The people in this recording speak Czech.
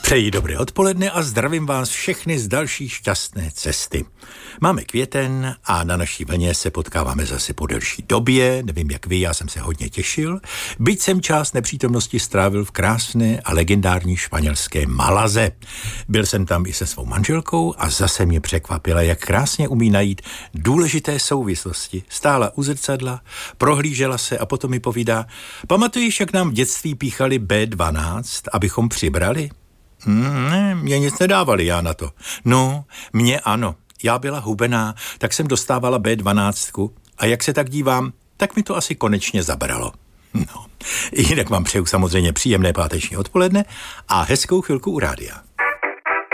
Přeji dobré odpoledne a zdravím vás všechny z další šťastné cesty. Máme květen a na naší vlně se potkáváme zase po delší době, nevím jak vy, já jsem se hodně těšil, byť jsem část nepřítomnosti strávil v krásné a legendární španělské Malaze. Byl jsem tam i se svou manželkou a zase mě překvapila, jak krásně umí najít důležité souvislosti. Stála u zrcadla, prohlížela se a potom mi povídá: pamatuješ, jak nám v dětství píchali B12, abychom přibrali? Ne, mě nic nedávali, já na to. No, mě ano. Já byla hubená, tak jsem dostávala B12 a jak se tak dívám, tak mi to asi konečně zabralo. No, jinak vám přeju samozřejmě příjemné páteční odpoledne a hezkou chvilku u rádia.